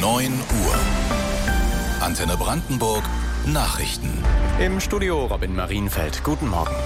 9 Uhr. Antenne Brandenburg Nachrichten. Im Studio Robin Marienfeld. Guten Morgen.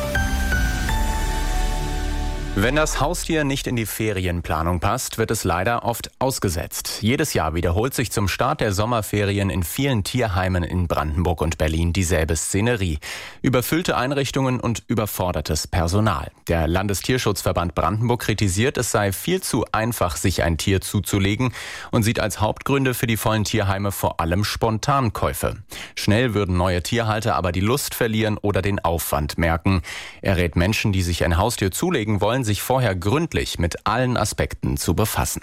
Wenn das Haustier nicht in die Ferienplanung passt, wird es leider oft ausgesetzt. Jedes Jahr wiederholt sich zum Start der Sommerferien in vielen Tierheimen in Brandenburg und Berlin dieselbe Szenerie. Überfüllte Einrichtungen und überfordertes Personal. Der Landestierschutzverband Brandenburg kritisiert, es sei viel zu einfach, sich ein Tier zuzulegen und sieht als Hauptgründe für die vollen Tierheime vor allem Spontankäufe. Schnell würden neue Tierhalter aber die Lust verlieren oder den Aufwand merken. Er rät Menschen, die sich ein Haustier zulegen wollen, sich vorher gründlich mit allen Aspekten zu befassen.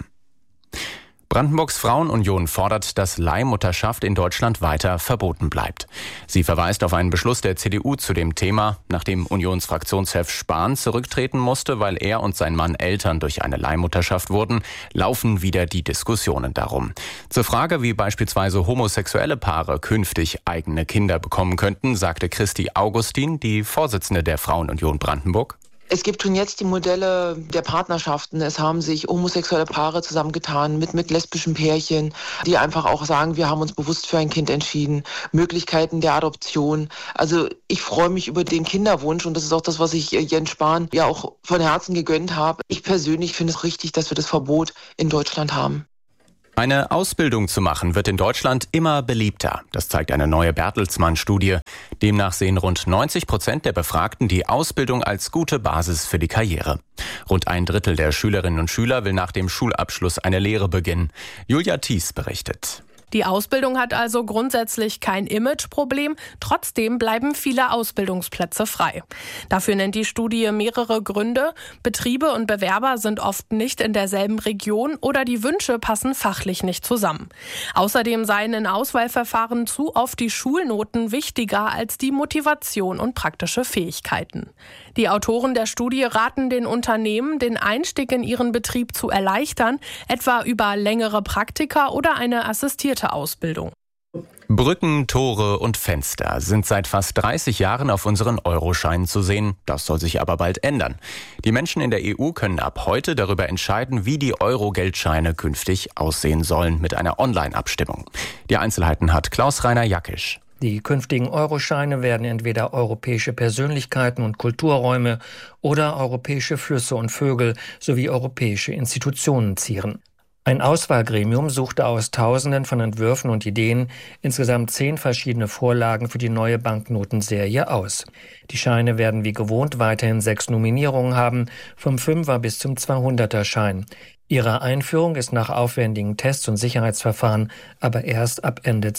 Brandenburgs Frauenunion fordert, dass Leihmutterschaft in Deutschland weiter verboten bleibt. Sie verweist auf einen Beschluss der CDU zu dem Thema, nachdem Unionsfraktionschef Spahn zurücktreten musste, weil er und sein Mann Eltern durch eine Leihmutterschaft wurden, laufen wieder die Diskussionen darum. Zur Frage, wie beispielsweise homosexuelle Paare künftig eigene Kinder bekommen könnten, sagte Christi Augustin, die Vorsitzende der Frauenunion Brandenburg: Es gibt schon jetzt die Modelle der Partnerschaften. Es haben sich homosexuelle Paare zusammengetan mit lesbischen Pärchen, die einfach auch sagen, wir haben uns bewusst für ein Kind entschieden. Möglichkeiten der Adoption. Also ich freue mich über den Kinderwunsch und das ist auch das, was ich Jens Spahn ja auch von Herzen gegönnt habe. Ich persönlich finde es richtig, dass wir das Verbot in Deutschland haben. Eine Ausbildung zu machen wird in Deutschland immer beliebter. Das zeigt eine neue Bertelsmann-Studie. Demnach sehen rund 90% der Befragten die Ausbildung als gute Basis für die Karriere. Rund 1/3 der Schülerinnen und Schüler will nach dem Schulabschluss eine Lehre beginnen. Julia Thies berichtet. Die Ausbildung hat also grundsätzlich kein Imageproblem. Trotzdem bleiben viele Ausbildungsplätze frei. Dafür nennt die Studie mehrere Gründe. Betriebe und Bewerber sind oft nicht in derselben Region oder die Wünsche passen fachlich nicht zusammen. Außerdem seien in Auswahlverfahren zu oft die Schulnoten wichtiger als die Motivation und praktische Fähigkeiten. Die Autoren der Studie raten den Unternehmen, den Einstieg in ihren Betrieb zu erleichtern, etwa über längere Praktika oder eine assistierte Ausbildung. Brücken, Tore und Fenster sind seit fast 30 Jahren auf unseren Euroscheinen zu sehen. Das soll sich aber bald ändern. Die Menschen in der EU können ab heute darüber entscheiden, wie die Euro-Geldscheine künftig aussehen sollen, mit einer Online-Abstimmung. Die Einzelheiten hat Klaus-Rainer Jackisch. Die künftigen Euroscheine werden entweder europäische Persönlichkeiten und Kulturräume oder europäische Flüsse und Vögel sowie europäische Institutionen zieren. Ein Auswahlgremium suchte aus Tausenden von Entwürfen und Ideen insgesamt 10 verschiedene Vorlagen für die neue Banknotenserie aus. Die Scheine werden wie gewohnt weiterhin 6 Nominierungen haben, vom 5er bis zum 200er Schein. Ihre Einführung ist nach aufwendigen Tests und Sicherheitsverfahren aber erst ab Ende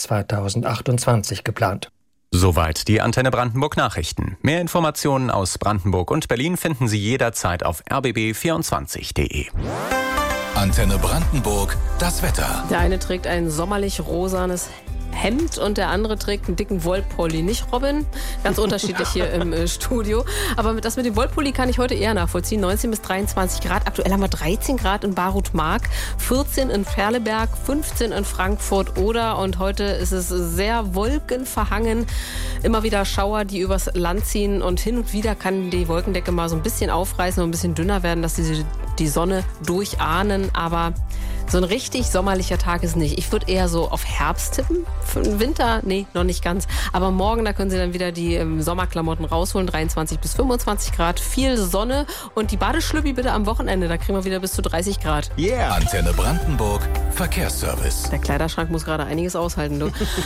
2028 geplant. Soweit die Antenne Brandenburg Nachrichten. Mehr Informationen aus Brandenburg und Berlin finden Sie jederzeit auf rbb24.de. Antenne Brandenburg, das Wetter. Der eine trägt ein sommerlich rosanes Hemd und der andere trägt einen dicken Wollpulli. Nicht, Robin? Ganz unterschiedlich hier im Studio. Aber das mit dem Wollpulli kann ich heute eher nachvollziehen. 19 bis 23 Grad. Aktuell haben wir 13 Grad in Barut-Mark, 14 in Ferleberg, 15 in Frankfurt-Oder. Und heute ist es sehr wolkenverhangen. Immer wieder Schauer, die übers Land ziehen. Und hin und wieder kann die Wolkendecke mal so ein bisschen aufreißen und ein bisschen dünner werden, dass die Sonne durchahnen. Aber so ein richtig sommerlicher Tag ist nicht. Ich würde eher so auf Herbst tippen. Für den Winter, nee, noch nicht ganz. Aber morgen, da können Sie dann wieder die Sommerklamotten rausholen. 23 bis 25 Grad, viel Sonne. Und die Badeschlüppi bitte am Wochenende. Da kriegen wir wieder bis zu 30 Grad. Yeah. Antenne Brandenburg, Verkehrsservice. Der Kleiderschrank muss gerade einiges aushalten, du.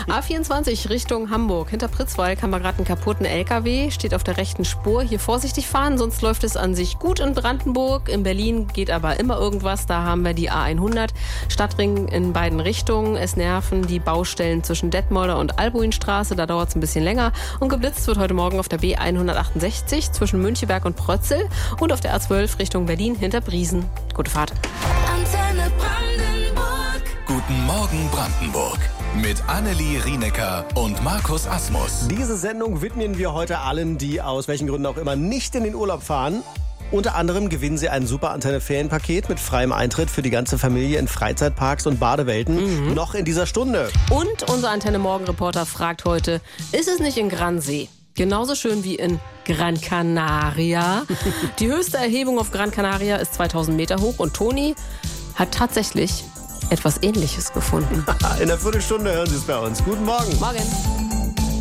A24 Richtung Hamburg. Hinter Pritzwalk haben wir gerade einen kaputten LKW. Steht auf der rechten Spur. Hier vorsichtig fahren, sonst läuft es an sich gut in Brandenburg. In Berlin geht aber immer irgendwas. Da haben wir die A100. Stadtring in beiden Richtungen. Es nerven die Baustellen zwischen Detmolder und Albuinstraße. Da dauert es ein bisschen länger. Und geblitzt wird heute Morgen auf der B168 zwischen Müncheberg und Prötzel und auf der A12 Richtung Berlin hinter Briesen. Gute Fahrt. Antenne Brandenburg. Guten Morgen Brandenburg. Mit Annelie Rienecker und Markus Asmus. Diese Sendung widmen wir heute allen, die aus welchen Gründen auch immer nicht in den Urlaub fahren. Unter anderem gewinnen Sie ein Super Antenne Ferienpaket mit freiem Eintritt für die ganze Familie in Freizeitparks und Badewelten. Noch in dieser Stunde. Und unser Antenne Morgen Reporter fragt heute, ist es nicht in Gransee genauso schön wie in Gran Canaria? Die höchste Erhebung auf Gran Canaria ist 2000 Meter hoch und Toni hat tatsächlich etwas Ähnliches gefunden. In einer Viertelstunde hören Sie es bei uns. Guten Morgen. Morgen.